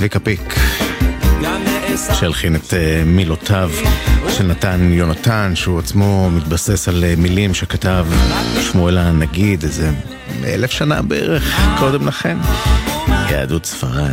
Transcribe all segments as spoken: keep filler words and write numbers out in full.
צביקה פיק שהלחין את מילותיו של נתן יונתן, שהוא עצמו מתבסס על מילים שכתב שמואל הנגיד איזה אלף שנה בערך קודם לכן. יהדות ספרד,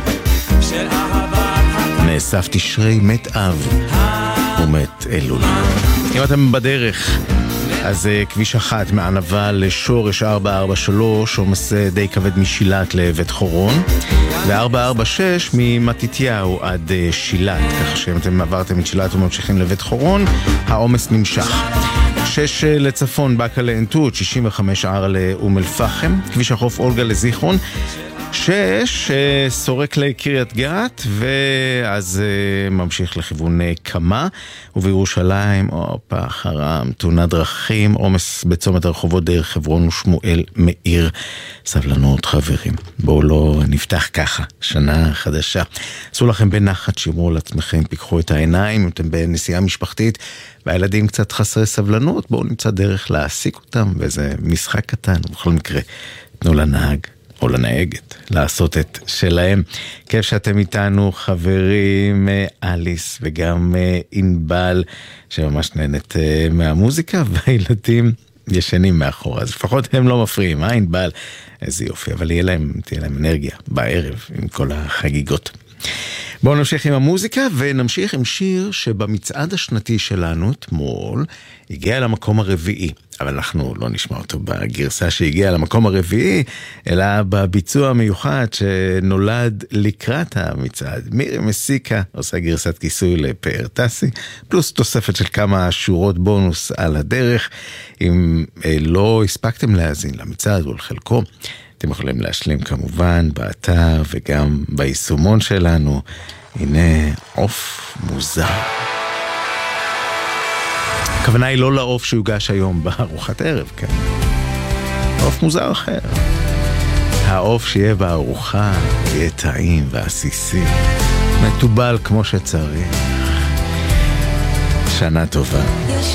נאסף תשרי, מת אב ומת אלול. אם אתם בדרך, אז כביש אחת מענבה לשורש ארבע ארבע שלוש, עומס די כבד משילת לבית חורון, ו-ארבע ארבע שש ממתתיהו עד שילת, כך שאם אתם עברתם את שילת וממשיכים לבית חורון, העומס נמשך. שש לצפון, בקה לעין-תות, שישים וחמש ער לאום אל-פחם, כביש החוף אולגה לזיכרון, שש סורק לקריית גת, ואז ממשיך לכיוון קמה, ובירושלים, אופה, חרם, תאונת דרכים, עומס בצומת הרחובות דרך חברון ושמואל מאיר. סבלנות חברים, בואו לא נפתח ככה, שנה חדשה. עשו לכם בנחת, שימרו על עצמכם, פיקחו את העיניים, אם אתם בנסיעה משפחתית, והילדים קצת חסרי סבלנות, בואו נמצא דרך להעסיק אותם, וזה משחק קטן, ובכל מקרה, תנו לנהג. או לנהגת, לעשות את שלהם. כיף שאתם איתנו, חברים, אליס וגם אינבל, שממש נהנית מהמוזיקה, והילדים ישנים מאחורה, אז לפחות הם לא מפריעים, אה אינבל? איזה יופי, אבל יהיה להם, תהיה להם אנרגיה בערב עם כל החגיגות. בואו נמשיך עם המוזיקה, ונמשיך עם שיר שבמצעד השנתי שלנו אתמול הגיע למקום הרביעי, אבל אנחנו לא נשמע אותו בגרסה שהגיעה למקום הרביעי, אלא בביצוע המיוחד שנולד לקראת המצעד. מירי מסיקה עושה גרסת כיסוי לפאר טסי, פלוס תוספת של כמה שורות בונוס על הדרך. אם לא הספקתם להאזין למצעד או לחלקו, אתם יכולים להשלים כמובן באתר וגם ביישומון שלנו. הנה עוף מוזר. הכוונה היא לא לעוף שיוגש היום בארוחת ערב, כן? עוף מוזר אחר. העוף שיהיה בארוחה יהיה טעים ועסיסי, מטובל כמו שצריך. שנה טובה.